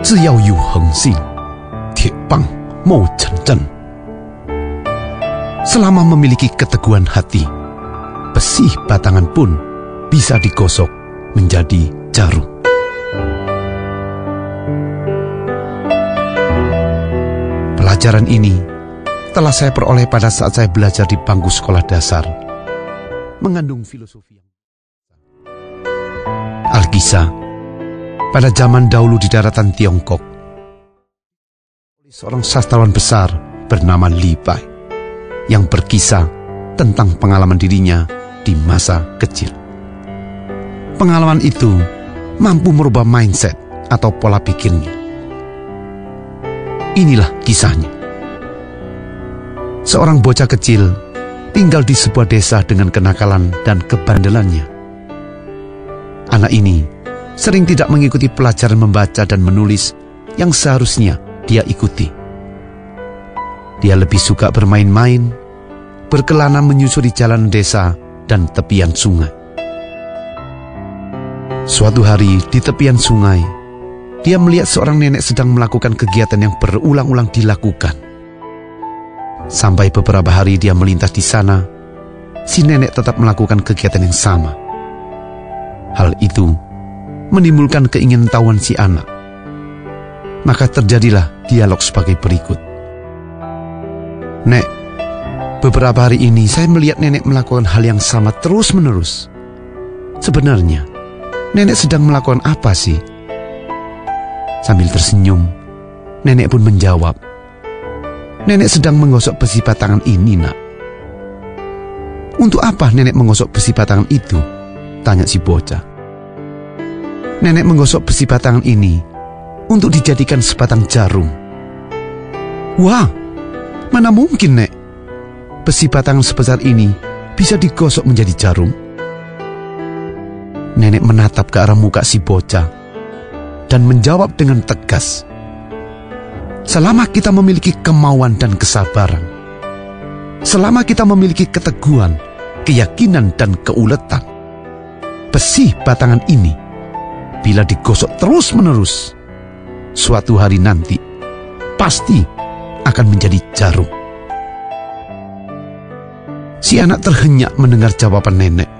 只要有恒心，铁棒mau成真。Selama memiliki keteguhan hati, besi batangan pun bisa digosok menjadi jarum. Pelajaran ini telah saya peroleh pada saat saya belajar di bangku sekolah dasar, mengandung filosofi Alkisah. Pada zaman dahulu di daratan Tiongkok, seorang sastrawan besar bernama Li Bai yang berkisah tentang pengalaman dirinya di masa kecil. Pengalaman itu mampu merubah mindset atau pola pikirnya. Inilah kisahnya. Seorang bocah kecil tinggal di sebuah desa dengan kenakalan dan kebandelannya. Anak ini sering tidak mengikuti pelajaran membaca dan menulis yang seharusnya dia ikuti. Dia lebih suka bermain-main, berkelana menyusuri jalan desa dan tepian sungai. Suatu hari di tepian sungai, dia melihat seorang nenek sedang melakukan kegiatan yang berulang-ulang dilakukan. Sampai beberapa hari dia melintas di sana, si nenek tetap melakukan kegiatan yang sama. Hal itu menimbulkan keingintahuan si anak. Maka terjadilah dialog sebagai berikut. Nek, beberapa hari ini saya melihat nenek melakukan hal yang sama terus-menerus. Sebenarnya, nenek sedang melakukan apa sih? Sambil tersenyum, nenek pun menjawab, nenek sedang menggosok besi batangan ini, nak. Untuk apa nenek menggosok besi batangan itu? Tanya si bocah. Nenek menggosok besi batangan ini untuk dijadikan sebatang jarum. Wah, mana mungkin, Nek? Besi batangan sebesar ini bisa digosok menjadi jarum? Nenek menatap ke arah muka si bocah dan menjawab dengan tegas. Selama kita memiliki kemauan dan kesabaran, selama kita memiliki keteguhan, keyakinan dan keuletan, besi batangan ini bila digosok terus-menerus, suatu hari nanti pasti akan menjadi jarum. Si anak terhenyak mendengar jawaban nenek.